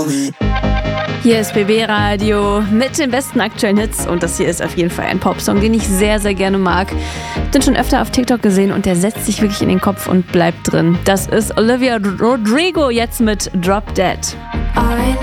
Hier ist BB Radio mit den besten aktuellen Hits und das hier ist auf jeden Fall ein Popsong, den ich sehr, sehr gerne mag. Ich habe den schon öfter auf TikTok gesehen und der setzt sich wirklich in den Kopf und bleibt drin. Das ist Olivia Rodrigo jetzt mit Drop Dead.